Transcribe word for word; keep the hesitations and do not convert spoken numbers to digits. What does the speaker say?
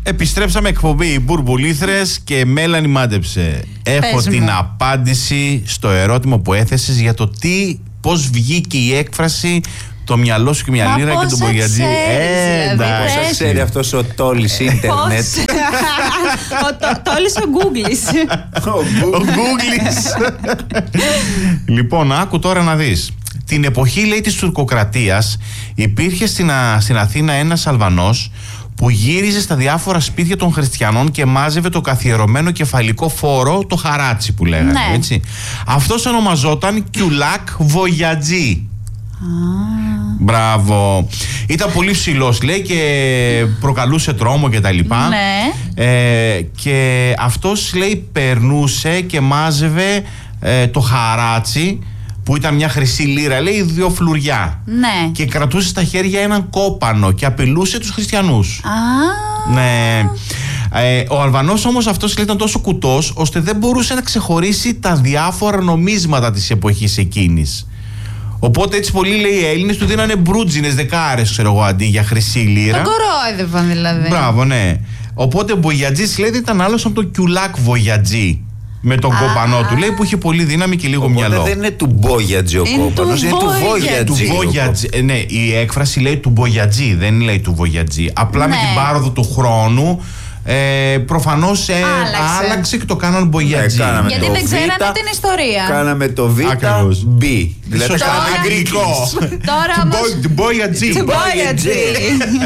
Επιστρέψαμε, εκπομπή Μπουρμπουλήθρες και Μέλανη μάντεψε. Έχω Πες την μου. απάντηση στο ερώτημα που έθεσες για το τι, πώς βγήκε η έκφραση το μυαλό σου και μια Μα λίρα και τον πόσα Μπογιατζή. ξέρεις, δηλαδή, εντάξει. πες. Πώς ξέρει αυτός ο Τόλης ίντερνετ. Πώς. Ο το- Τόλης ο Γκούγκλης. Ο Γκούγκλης. Λοιπόν, άκου τώρα να δεις. Την εποχή, λέει, της τουρκοκρατίας υπήρχε στην, Α- στην Αθήνα ένας Αλβανός που γύριζε στα διάφορα σπίτια των χριστιανών και μάζευε το καθιερωμένο κεφαλικό φόρο, το χαράτσι που λέγανε, Ναι. έτσι. Αυτός ονομαζόταν Κιουλάκ Βογιατζή. Μπράβο. Ήταν πολύ ψηλός, λέει, και προκαλούσε τρόμο και τα λοιπά. Ναι. Ε, και αυτός, λέει, περνούσε και μάζευε ε, το χαράτσι, που ήταν μια χρυσή λίρα, λέει, δύο φλουριά. Ναι. Και κρατούσε στα χέρια έναν κόπανο και απειλούσε τους χριστιανούς. Α, Ναι. Ε, ο Αλβανός όμως αυτός, λέει, ήταν τόσο κουτός ώστε δεν μπορούσε να ξεχωρίσει τα διάφορα νομίσματα της εποχής εκείνης. Οπότε έτσι πολλοί, λέει, οι Έλληνες του δίνανε μπρούτζινες δεκάρες, ξέρω εγώ, αντί για χρυσή λίρα. τον κορόιδευαν δηλαδή. Μπράβο, ναι. Οπότε ο Μπογιατζής, λέει, δεν ήταν άλλος από τον Κιουλάκ Βογιατζή. Με τον Α. κοπανό του, λέει, που είχε πολύ δύναμη και λίγο Οπότε μυαλό. δεν είναι του Μπόγιατζη ο Είναι του κόπανος, είναι του Βόγιατζη. Του Βόγιατζη. ο Βόγιατζη. Ε, ναι, η έκφραση λέει του Μπογιατζή, δεν λέει του Βογιατζή. Απλά με Ναι. την πάροδο του χρόνου ε, προφανώς ε, Άλλαξε. άλλαξε και το κάναν Μπογιατζή. Ναι, κάναμε Γιατί το δεν ξέρανε Β, την ιστορία. Κάναμε το Β, Ακριβώς. Μπ. Δηλαδή Σωστά, Τώρα- αγγλικό. Τώρα Του όμως. Μπο- του Μπογιατζή. Του Μπόγιατζη.